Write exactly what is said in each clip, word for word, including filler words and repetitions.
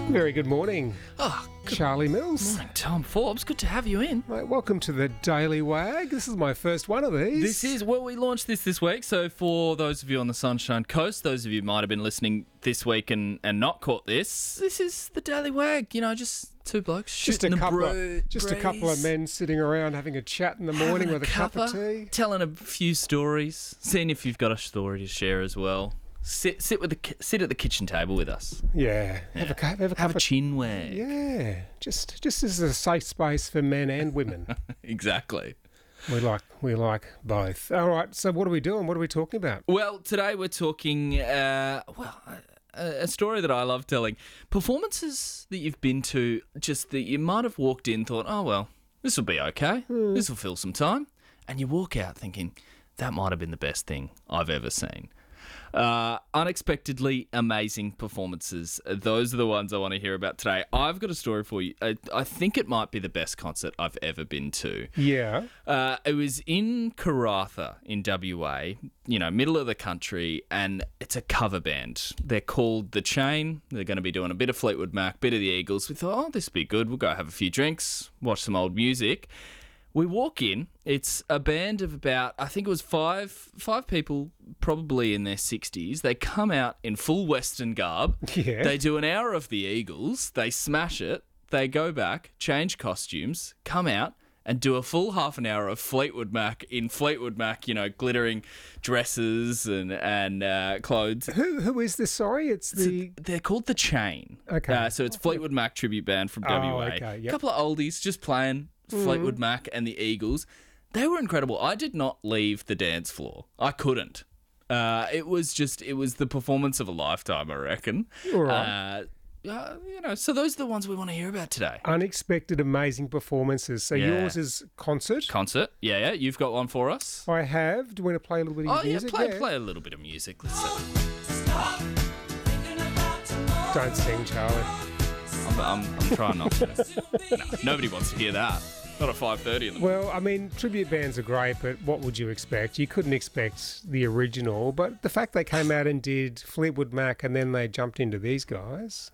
Very good morning, Oh, good Charlie Mills. morning, Tom Forbes. Good to have you in. Mate, welcome to the Daily Wag. This is my first one of these. This is, well, we launched this this week, so for those of you on the Sunshine Coast, those of you might have been listening this week and, and not caught this, this is the Daily Wag, you know, just two blokes just a shooting couple bro- of just a couple of breeze, men sitting around having a chat in the morning having with a cup of cuppa, tea. telling a few stories, seeing if you've got a story to share as well. Sit sit with the ki- sit at the kitchen table with us. Yeah, have a cup, have a cup Have a of chin wag. Yeah, just just as a safe space for men and women. Exactly. we like we like both. All right, so what are we doing? What are we talking about? Well, today we're talking, uh, well, a, a story that I love telling. Performances that you've been to, just that you might have walked in, thought, oh, well, this will be okay. Hmm. This will fill some time. And you walk out thinking, that might have been the best thing I've ever seen. Uh, unexpectedly amazing performances. Those are the ones I want to hear about today. I've got a story for you. I, I think it might be the best concert I've ever been to. Yeah, Uh, it was in Karratha in W A, you know, middle of the country, and it's a cover band. They're called The Chain. They're going to be doing a bit of Fleetwood Mac, bit of the Eagles. We thought, oh, this would be good. We'll go have a few drinks, watch some old music. We walk in. It's a band of about, I think it was five five people, probably in their sixties. They come out in full Western garb. Yeah. They do an hour of the Eagles. They smash it. They go back, change costumes, come out, and do a full half an hour of Fleetwood Mac in Fleetwood Mac, you know, glittering dresses and and uh, clothes. who who is this? Sorry, it's the They're called The Chain. Okay. Uh, so it's Fleetwood Mac tribute band from Oh, W A. okay, A yep. couple of oldies just playing Fleetwood Mac and the Eagles. They were incredible. I did not leave the dance floor. I couldn't. Uh, it was just, it was the performance of a lifetime, I reckon. All right. Uh, uh, you know, so those are the ones we want to hear about today. unexpected amazing performances. So Yeah. yours is concert. Concert. Yeah, yeah. You've got one for us. I have. Do you want to play a little bit of Oh, yeah. music? Play, play a little bit of music. Let's see. Don't sing, Charlie. I'm, I'm, I'm trying not to. No, nobody wants to hear that. Not at five thirty in the morning. Well, I mean, tribute bands are great, but what would you expect? You couldn't expect the original, but the fact they came out and did Fleetwood Mac and then they jumped into these guys.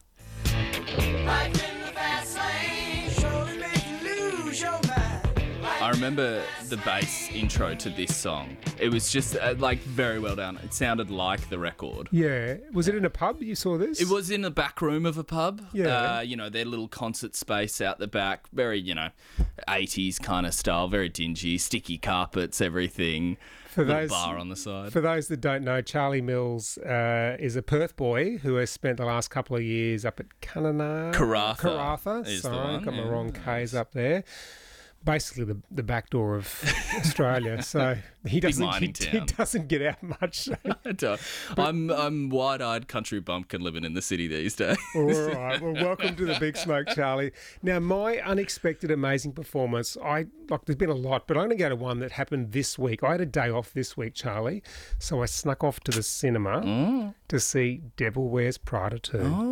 I remember the bass intro to this song. It was just uh, like very well done. It sounded like the record. Yeah. Was it in a pub you saw this? It was in the back room of a pub. Yeah. Uh, you know, their little concert space out the back. Very, you know, eighties kind of style. Very dingy. Sticky carpets, everything. For Little those, bar on the side. for those that don't know, Charlie Mills uh, is a Perth boy who has spent the last couple of years up at Kanana. Karratha Karratha. is the Sorry, one, got my yeah. wrong K's up there. Basically, the the back door of Australia. So he doesn't he, mining he town. doesn't get out much. So. I don't- I'm I'm wide-eyed country bumpkin living in the city these days. All right. Well, welcome to the Big Smoke, Charlie. Now, my unexpected amazing performance, I like there's been a lot, but I'm going to go to one that happened this week. I had a day off this week, Charlie, so I snuck off to the cinema Mm. to see Devil Wears Prada two. Oh.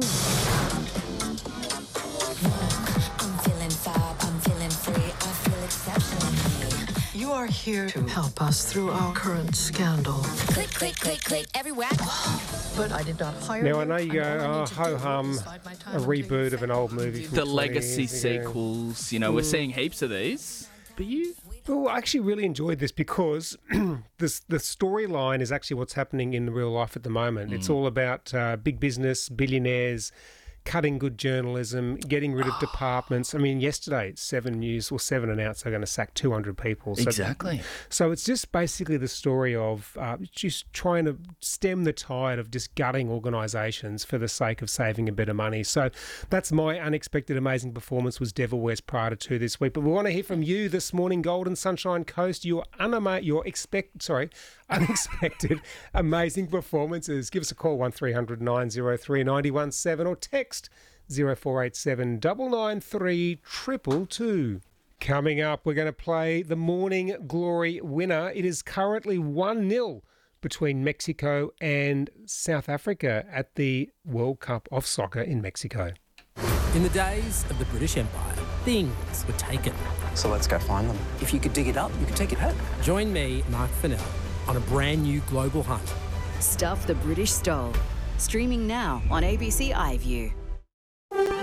I'm feeling fab, I'm feeling free, I feel exceptional. You are here to help us through our current scandal. Click, click, click, click, everywhere. But I did not hire Now, I you. know you go, I'm going oh, to deliver ho-hum, inside my time a until you reboot of think an old I'm movie from The twenty legacy years ago. sequels, you know, we're seeing heaps of these. But you... Well, I actually really enjoyed this because this the storyline is actually what's happening in real life at the moment. It's all about uh, big business, billionaires, cutting good journalism, getting rid of departments. I mean, yesterday, Seven News, or Seven announced they're going to sack two hundred people. So, Exactly. So it's just basically the story of uh, just trying to stem the tide of just gutting organisations for the sake of saving a bit of money. So that's my unexpected amazing performance was Devil Wears Prada two this week. But we want to hear from you this morning, Golden Sunshine Coast. Your unama- your expect sorry, unexpected amazing performances. Give us a call one three hundred nine oh three nine one seven or text zero four eight seven nine nine three two two two. Coming up, we're going to play the Morning Glory winner. It is currently one nil between Mexico and South Africa at the World Cup of Soccer in Mexico. In the days of the British Empire, things were taken. So let's go find them. If you could dig it up, you could take it home. Join me, Mark Fennell, on a brand new global hunt. Stuff the British stole. Streaming now on A B C iView.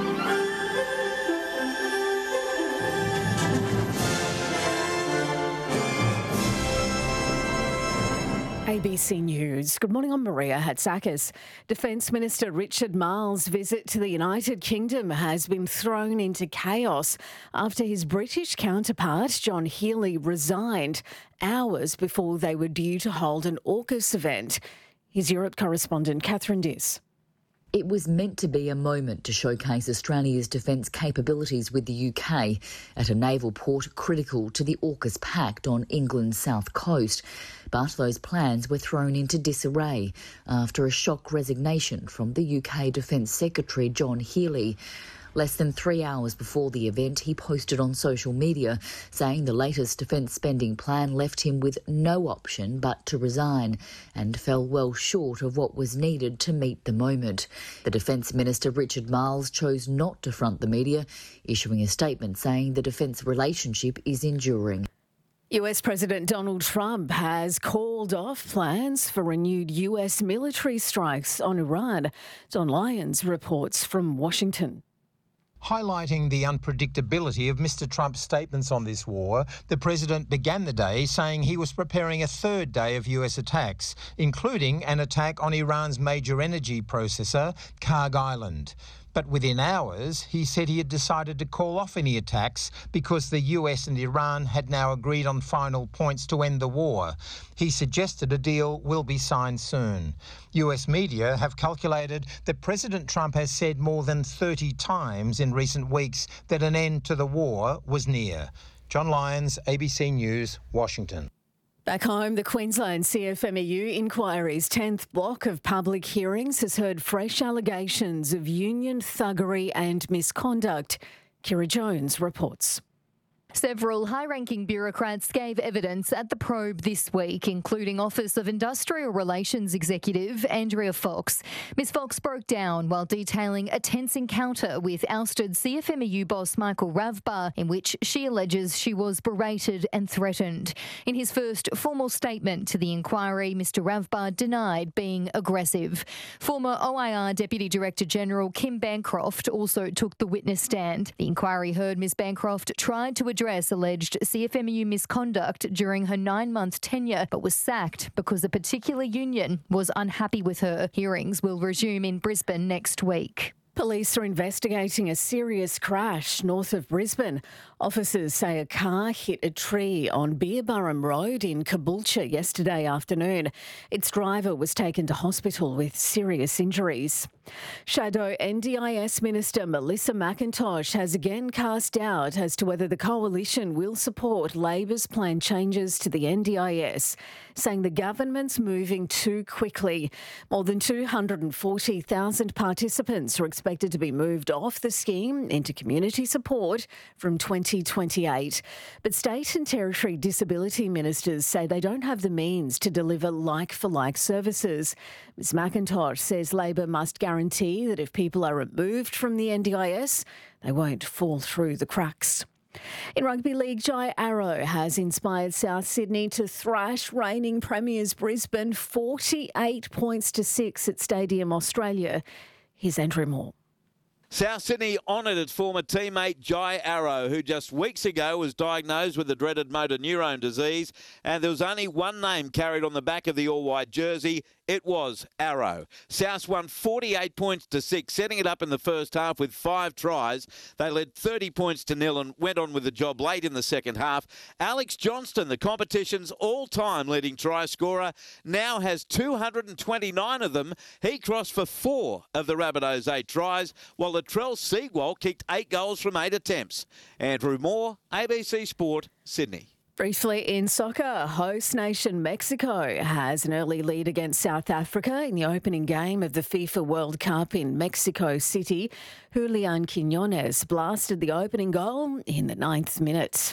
A B C News. Good morning, I'm Maria Hatzakis. Defence Minister Richard Marles' visit to the United Kingdom has been thrown into chaos after his British counterpart, John Healey, resigned hours before they were due to hold an AUKUS event. Here's Europe correspondent Catherine Diss. It was meant to be a moment to showcase Australia's defence capabilities with the U K at a naval port critical to the AUKUS pact on England's south coast. But those plans were thrown into disarray after a shock resignation from the U K Defence Secretary John Healey. Less than three hours before the event, he posted on social media saying the latest defence spending plan left him with no option but to resign and fell well short of what was needed to meet the moment. The Defence Minister Richard Marles chose not to front the media, issuing a statement saying the defence relationship is enduring. U S President Donald Trump has called off plans for renewed U S military strikes on Iran. Don Lyons reports from Washington. Highlighting the unpredictability of Mister Trump's statements on this war, the president began the day saying he was preparing a third day of U S attacks, including an attack on Iran's major energy processor, Karg Island. But within hours, he said he had decided to call off any attacks because the U S and Iran had now agreed on final points to end the war. He suggested a deal will be signed soon. U S media have calculated that President Trump has said more than thirty times in recent weeks that an end to the war was near. John Lyons, A B C News, Washington. Back home, the Queensland C F M E U inquiry's tenth block of public hearings has heard fresh allegations of union thuggery and misconduct. Kira Jones reports. Several high-ranking bureaucrats gave evidence at the probe this week, including Office of Industrial Relations Executive Andrea Fox. Miz Fox broke down while detailing a tense encounter with ousted C F M E U boss Michael Ravbar, in which she alleges she was berated and threatened. In his first formal statement to the inquiry, Mister Ravbar denied being aggressive. Former O I R Deputy Director General Kim Bancroft also took the witness stand. The inquiry heard Miz Bancroft tried to address alleged C F M E U misconduct during her nine-month tenure, but was sacked because a particular union was unhappy with her. Hearings will resume in Brisbane next week. Police are investigating a serious crash north of Brisbane. Officers say a car hit a tree on Beerburrum Road in Caboolture yesterday afternoon. Its driver was taken to hospital with serious injuries. Shadow N D I S Minister Melissa McIntosh has again cast doubt as to whether the coalition will support Labor's planned changes to the N D I S, saying the government's moving too quickly. More than two hundred forty thousand participants are expected to be moved off the scheme into community support from twenty twenty-eight. But state and territory disability ministers say they don't have the means to deliver like-for-like services. Miz McIntosh says Labor must guarantee that if people are removed from the N D I S, they won't fall through the cracks. In rugby league, Jai Arrow has inspired South Sydney to thrash reigning premiers Brisbane forty-eight points to six at Stadium Australia. Here's Andrew Moore. South Sydney honoured its former teammate Jai Arrow, who just weeks ago was diagnosed with the dreaded motor neurone disease, and there was only one name carried on the back of the all-white jersey. It was Arrow. South won forty-eight points to six, setting it up in the first half with five tries. They led thirty points to nil and went on with the job late in the second half. Alex Johnston, the competition's all-time leading try scorer, now has two hundred twenty-nine of them. He crossed for four of the Rabbitohs' eight tries, while Latrell Seawall kicked eight goals from eight attempts. Andrew Moore, A B C Sport, Sydney. Briefly in soccer, host nation Mexico has an early lead against South Africa in the opening game of the FIFA World Cup in Mexico City. Julian Quinones blasted the opening goal in the ninth minute.